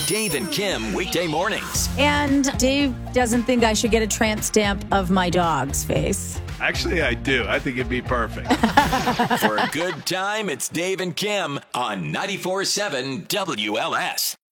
Dave and Kim weekday mornings. And Dave doesn't think I should get a tramp stamp of my dog's face. Actually, I do. I think it'd be perfect. For a good time, it's Dave and Kim on 94.7 WLS.